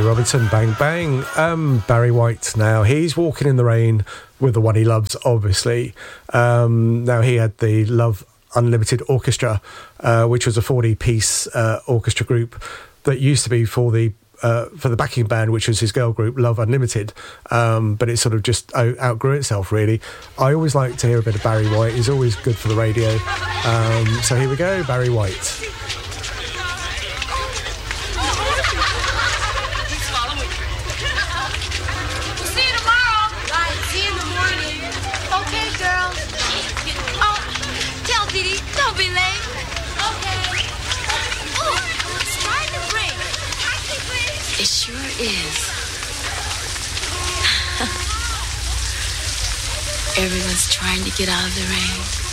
Robinson, Bang Bang. Barry White now. He's walking in the rain with the one he loves, obviously. Now, he had the Love Unlimited Orchestra, which was a 40-piece orchestra group that used to be for the backing band, which was his girl group, Love Unlimited, but it sort of just outgrew itself, really. I always like to hear a bit of Barry White. He's always good for the radio. So here we go, Barry White. It sure is. Everyone's trying to get out of the rain.